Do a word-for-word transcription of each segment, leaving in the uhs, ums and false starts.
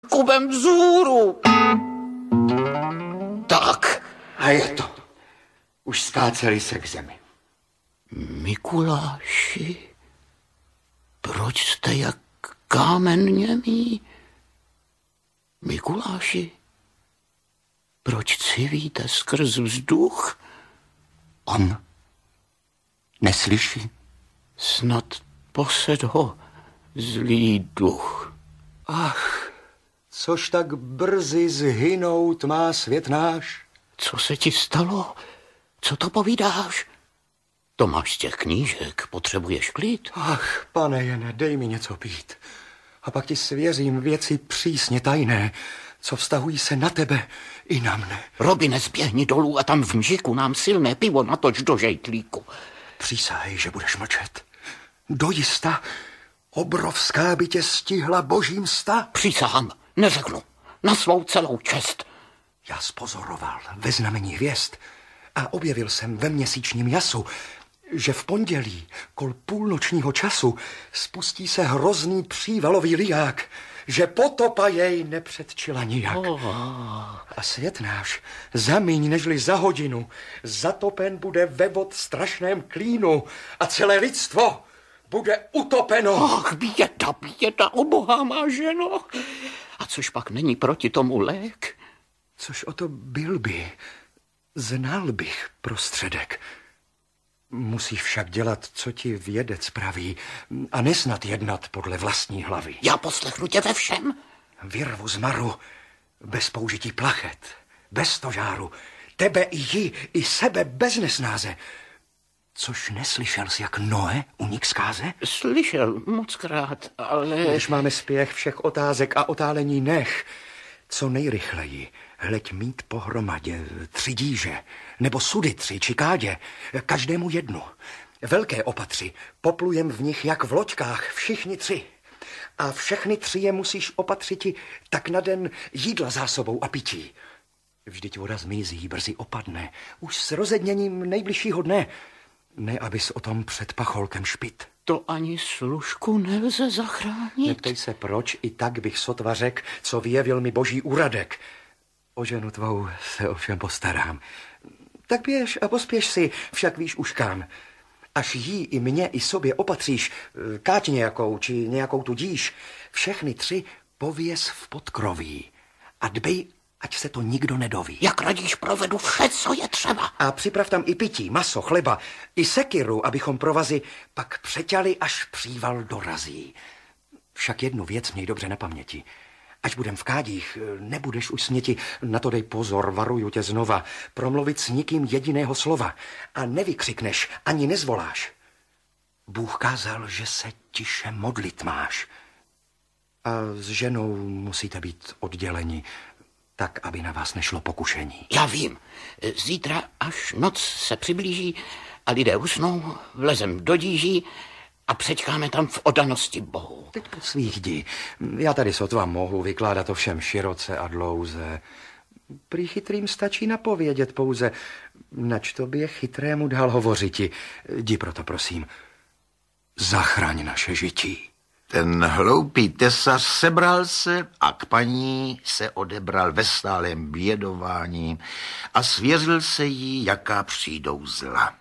kubem vzhůru. Tak. A je to. Už skáceli se k zemi. Mikuláši, proč jste jak kámen němý? Mikuláši, proč civíte skrz vzduch? On neslyší? Snad posed ho zlý duch. Ach, což tak brzy zhynout má svět náš? Co se ti stalo? Co to povídáš? To máš z těch knížek, potřebuješ klid. Ach, pane Jene, dej mi něco pít. A pak ti svěřím věci přísně tajné, co vztahují se na tebe i na mne. Robine, zběhni dolů a tam v mžiku nám silné pivo natoč do žejtlíku. Přísahej, že budeš mlčet. Dojista, obrovská by tě stihla boží msta. Přísahám, neřeknu. Na svou celou čest. Já spozoroval ve znamení hvězd a objevil jsem ve měsíčním jasu, že v pondělí kol půlnočního času spustí se hrozný přívalový liják, že potopa jej nepředčila nijak. Oh. A svět náš za míň nežli za hodinu zatopen bude ve vod strašném klínu a celé lidstvo bude utopeno. Ach, běda, běda, obohá má ženo. A což pak není proti tomu lék? Což o to byl by, znal bych prostředek. Musíš však dělat, co ti vědec praví, a nesnad jednat podle vlastní hlavy. Já poslechnu tě ve všem. Vyrvu z maru, bez použití plachet, bez stožáru, tebe i ji, i sebe bez nesnáze. Což neslyšel jsi, jak Noé unik zkáze? Slyšel mockrát, ale... Když máme spěch všech otázek a otálení nech, co nejrychleji hleď mít pohromadě tři díže, nebo sudy tři či kádě, každému jednu. Velké opatři, poplujem v nich jak v loďkách, všichni tři. A všechny tři je musíš opatřiti tak na den jídla zásobou a pití. Vždyť voda zmizí, brzy opadne, už s rozedněním nejbližšího dne. Ne, abys o tom před pacholkem špit. To ani služku nelze zachránit. Neptej se proč, i tak bych sotva řek, co vyjevil mi boží úradek. O ženu tvou se ovšem postarám. Tak běž a pospěš si, však víš už kam. Až jí i mě i sobě opatříš, káť nějakou či nějakou tudíž, všechny tři pověz v podkroví a dbej, ať se to nikdo nedoví. Jak radíš, provedu vše, co je třeba. A připrav tam i pití, maso, chleba, i sekiru, abychom provazy pak přeťali, až příval dorazí. Však jednu věc měj dobře na paměti. Až budem v kádích, nebudeš už směti, na to dej pozor, varuju tě znova, promluvit s nikým jediného slova a nevykřikneš, ani nezvoláš. Bůh kázal, že se tiše modlit máš. A s ženou musíte být odděleni, tak, aby na vás nešlo pokušení. Já vím. Zítra, až noc se přiblíží a lidé usnou, vlezem do díží a přečkáme tam v oddanosti Bohu. Teď po svých jdi. Já tady sotva mohu vykládat to všem široce a dlouze. Prý chytrým stačí napovědět pouze, nač tobě chytrému dál hovořiti. Jdi proto, prosím, zachraň naše žití. Ten hloupý tesař sebral se a k paní se odebral ve stálém bědování a svěřil se jí, jaká přijdou zla.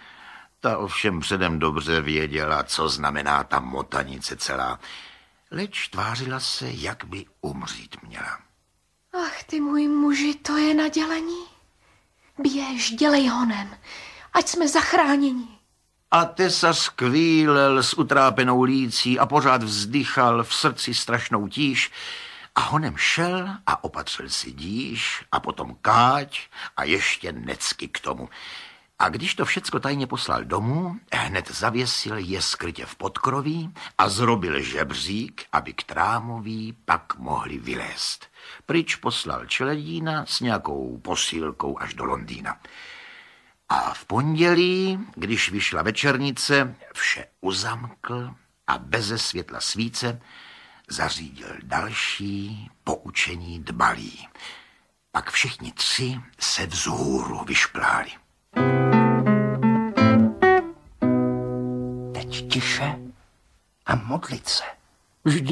Ta ovšem předem dobře věděla, co znamená ta motanice celá, leč tvářila se, jak by umřít měla. Ach, ty můj muži, to je nadělení. Běž, dělej honem, ať jsme zachráněni. A tesař kvílel s utrápenou lící a pořád vzdychal v srdci strašnou tíž a honem šel a opatřil si díž a potom káť a ještě necky k tomu. A když to všecko tajně poslal domů, hned zavěsil je skrytě v podkroví a zrobil žebřík, aby k trámoví pak mohli vylézt. Pryč poslal čeledína s nějakou posílkou až do Londýna. A v pondělí, když vyšla večernice, vše uzamkl a beze světla svíce zařídil další poučení dbalí. Pak všichni tři se vzhůru vyšpláli. Teď tiše a modlit se. Vždy